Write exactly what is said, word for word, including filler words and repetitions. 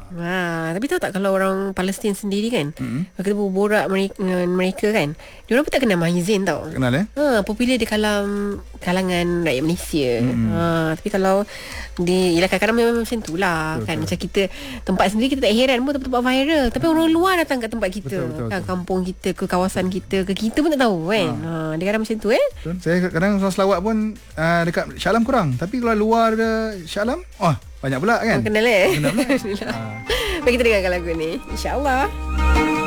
Ha, tapi tahu tak kalau orang Palestin sendiri kan, mm-hmm. kalau kita berborak mereka, dengan mereka kan, diorang pun tak kenal Maizin tau. Kenal eh? Ha, popular di kalang, kalangan rakyat Malaysia. Mm-hmm. Ha, tapi kalau di ialah kadang-kadang memang macam tu lah kan. Macam kita tempat sendiri kita tak heran pun tempat viral, tapi orang luar datang kat tempat kita, betul, betul, kan, betul. Kampung kita ke kawasan kita ke, kita pun tak tahu kan. Ha, ha dia kadang macam tu eh. Betul. Saya kadang soal selawat pun uh, dekat Shah Alam kurang, tapi kalau luar Shah Alam, oh banyak pula kan. Oh, kenal eh. Kenal pula. Baik, kita dengarkan lagu ni, InsyaAllah.